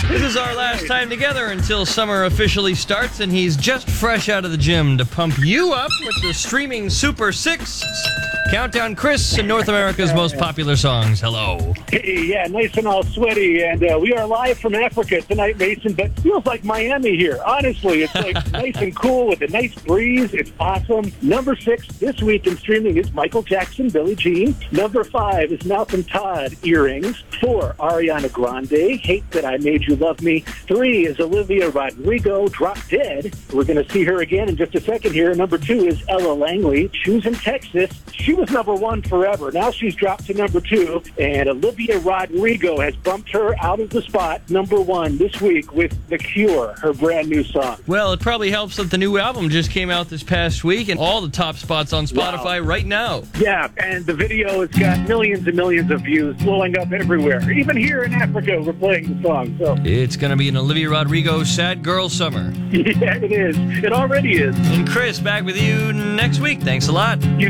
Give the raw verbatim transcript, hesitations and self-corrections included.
This is our last time together until summer officially starts, and he's just fresh out of the gym to pump you up with the streaming Super Six. Countdown Chris and North America's most popular songs. Hello. Hey, yeah, nice and all sweaty, and uh, we are live from Africa tonight, Mason, but it feels like Miami here. Honestly, it's like nice and cool with a nice breeze. It's awesome. Number six this week in streaming is Michael Jackson, Billie Jean. Number five is Malcolm Todd, Earrings. Four, Ariana Grande, Hate That I Made You Love Me. Three is Olivia Rodrigo, Drop Dead. We're going to see her again in just a second here. Number two is Ella Langley, Choosing Texas. She was number one forever. Now she's dropped to number two, and Olivia Rodrigo has bumped her out of the spot, number one this week with The Cure, her brand new song. Well, it probably helps that the new album just came out this past week and all the top spots on Spotify Wow. right now. Yeah, and the video has got millions and millions of views blowing up everywhere. Even here in Africa, we're playing the song. So It's going to be an Olivia Rodrigo Sad Girl Summer. yeah, it is. It already is. And Chris, back with you next week. Thanks a lot. You